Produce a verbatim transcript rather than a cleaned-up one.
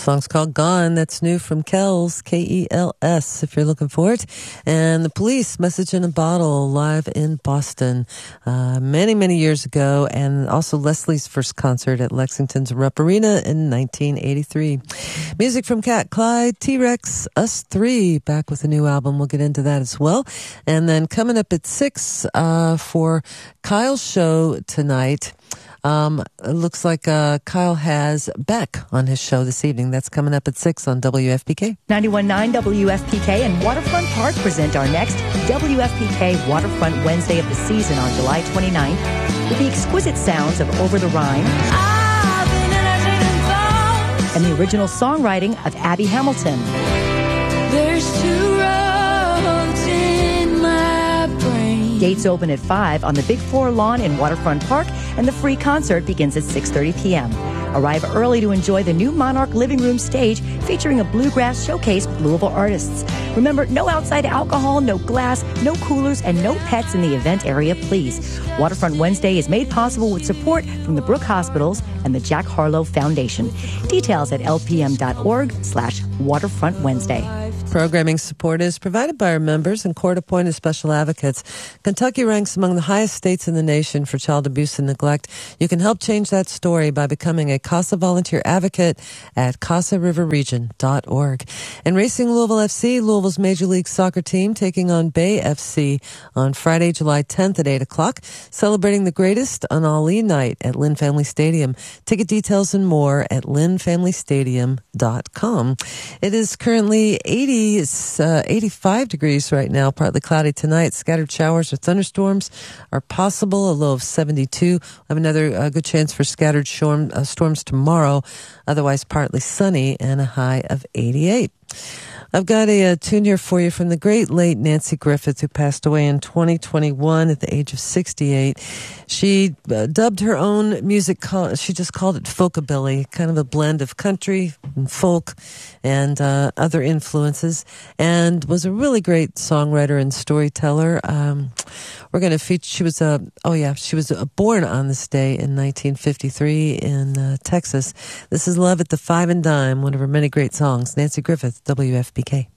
song's called Gone. That's new from Kells, K E L S, if you're looking for it. And The Police, Message in a Bottle, live in Boston uh, many, many years ago. And also Leslie's first concert at Lexington's Rupp Arena in nineteen eighty-three. Music from Cat Clyde, T-Rex, Us Three, back with a new album. We'll get into that as well. And then coming up at six uh, for Kyle's show tonight, Um, it looks like uh, Kyle has Beck on his show this evening. That's coming up at six on W F P K. ninety-one point nine W F P K and Waterfront Park present our next W F P K Waterfront Wednesday of the season on July twenty-ninth with the exquisite sounds of Over the Rhine and the original songwriting of Abby Hamilton. There's two roads in my brain. Gates open at five on the Big Floor lawn in Waterfront Park, and the free concert begins at six thirty p.m. Arrive early to enjoy the new Monarch Living Room stage featuring a bluegrass showcase with Louisville artists. Remember, no outside alcohol, no glass, no coolers, and no pets in the event area, please. Waterfront Wednesday is made possible with support from the Brooke Hospitals and the Jack Harlow Foundation. Details at lpm.org slash Waterfront Wednesday. Programming support is provided by our members and court-appointed special advocates. Kentucky ranks among the highest states in the nation for child abuse and neglect. You can help change that story by becoming a CASA volunteer advocate at casa river region dot org. And Racing Louisville F C, Louisville's Major League Soccer team, taking on Bay F C on Friday, July tenth at eight o'clock, celebrating the greatest on Ali night at Lynn Family Stadium. Ticket details and more at lynn family stadium dot com. It is currently eighty, uh, eighty-five degrees right now, partly cloudy tonight. Scattered showers or thunderstorms are possible, a low of seventy-two. We'll have another uh, good chance for scattered storm, uh, storms tomorrow, otherwise partly sunny, and a high of eighty-eight. I've got a, a tune here for you from the great late Nancy Griffith, who passed away in twenty twenty-one at the age of sixty-eight. She uh, dubbed her own music, call, she just called it folkabilly, kind of a blend of country and folk and uh, other influences, and was a really great songwriter and storyteller. Um, we're going to feature, she was, uh, oh yeah, she was uh, born on this day in nineteen fifty-three in uh, Texas. This is Love at the Five and Dime, one of her many great songs. Nancy Griffith, W F P K.